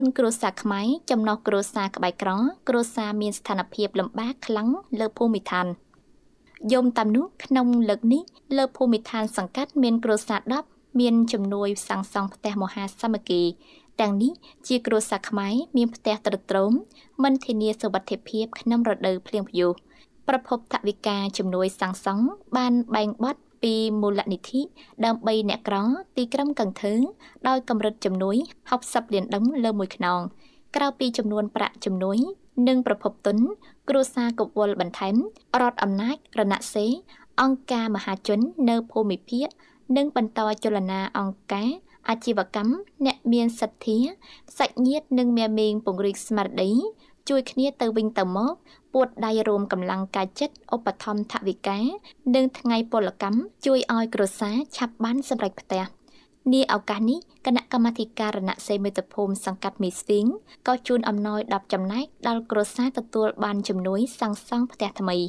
គ្រួសារខ្មែរចំណុះគ្រួសារក្បែរក្រគ្រួសារមានស្ថានភាពលំបាកខ្លាំងលើភូមិឋានយមតាមនោះក្នុងលើកនេះលើភូមិឋានសង្កាត់មានគ្រួសារ10មានជំនួយសាងសង់ផ្ទះមហាសាមគ្គីទាំងនេះជាគ្រួសារខ្មែរមានផ្ទះទ្រុឌទ្រោមមិនធានាសុវត្ថិភាពក្នុងរដូវភ្លៀងព្យុះប្រភពថវិកាជំនួយសាងសង់បានបែងបត់ពីមូលនិធិដើម្បីអ្នកក្រទីក្រុងកង្ធើដោយកម្រិតជំនួយ60លានដុល្លារលើមួយខ្នងក្រៅពីចំនួនប្រាក់ជំនួយនិងប្រភពទុនគ្រួសារកវលបន្ថែមរដ្ឋអំណាចរណសេរីអង្គការមហាជននៅភូមិភាគនិងបន្តចលនាអង្គការអាជីវកម្មអ្នកមានសទ្ធាសាច់ញាតិនិងមេមេងពង្រីកស្មារតីជួយគ្នាទៅវិញទៅមកពួតដៃរួមកម្លាំងកាយចិត្តឧបត្ថម្ភថវិកានិងថ្ងៃពលកម្មជួយឲ្យគ្រួសារឆាប់បានសម្រេចផ្ទះនាឱកាសនេះគណៈកម្មាធិការរណសេរីមាតុភូមិសង្កាត់មីស្ទីងក៏ជូនអំណោយ10ចំណែកដល់គ្រួសារទទួលបានជំនួយសាងសង់ផ្ទះថ្មី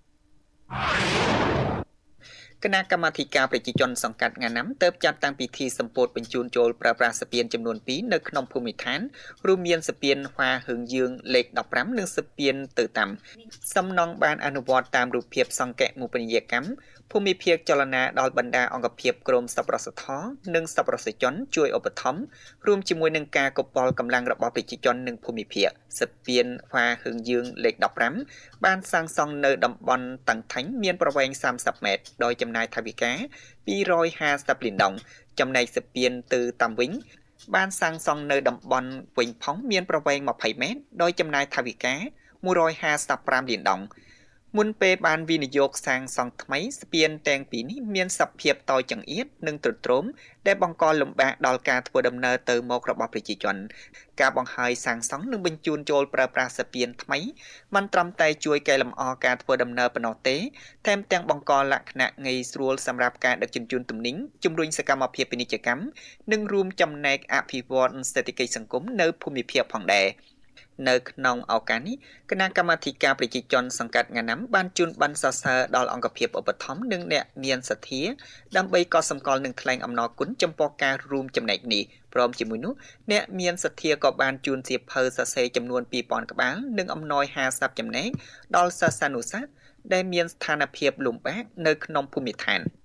គណៈកម្មាធិការប្រជាជនសង្កាត់ងាណាំទើបចាត់តាំងពិធីសម្ពោធបញ្ជូនចូលប្រើប្រាស់ស្ពានចំនួន2នៅក្នុងភូមិឋានរួមមានស្ពានហွာហឹងយើងលេខ15និងស្ពានទៅតាមសំណង់បានអនុវត្តតាមរូបភាពសង្កេមុបនីយកម្មភូមិភាគចលនាដល់បណ្ដាអង្គភាពក្រមសប្បុរសធម៌និងសប្បុរសជនជួយឧបត្ថម្ភរួមជាមួយនឹងការកពល់កម្លាំងរបស់ប្រជាជននិងភូមិភាគស្ពានហွာហឹងយើងលេខ15បានសាងសង់នៅតំបន់តាំងថាញ់មានប្រវែង30ម៉ែត្រដោយចំណាយថវិកា250លានដុល្លារចំណែកស្ពានទៅតាមវិញបានសាងសង់នៅតំបន់វិញផងមានប្រវែង20ម៉ែត្រដោយចំណាយថវិកា155លានដុល្លារមុនពេលបានវិនិយោគសាងសង់ថ្មីស្ពានទាំងពីរនេះមានសភាពតូចចង្អៀតនិងទ្រុឌទ្រោមដែលបង្កលំបាកដល់ការធ្វើដំណើរទៅមករបស់ប្រជាជនការបង្ហើយសាងសង់និងបញ្ជូនចូលប្រើប្រាស់ស្ពានថ្មីមិនត្រឹមតែជួយកែលម្អការធ្វើដំណើរប៉ុណ្ណោះទេថែមទាំងបង្កលក្ខណៈងាយស្រួលសម្រាប់ការដឹកជញ្ជូនទំនិញជំរុញសកម្មភាពពាណិជ្ជកម្មនិងរួមចំណែកអភិវឌ្ឍសេដ្ឋកិច្ចសង្គមនៅភូមិភាគផងដែរនៅក្នុងឱកាសនេះគណៈកម្មាធិការប្រជាជនសង្កាត់ងាណាំបានជូនប័ណ្ណសរសើរដល់អង្គភាពឧបត្ថម្ភនិងអ្នកមានសទ្ធាដើម្បីកត់សម្គាល់និងថ្លែងអំណរគុណចំពោះការរួមចំណែកនេះព្រមជាមួយនោះអ្នកមានសទ្ធាក៏បានជូនសៀវភៅសរសេរចំនួន2000ក្បាលនិងអំណោយ50ចំណែកដល់សិស្សានុសិស្សដែលមានស្ថានភាពលំបាកនៅក្នុងភូមិឋាន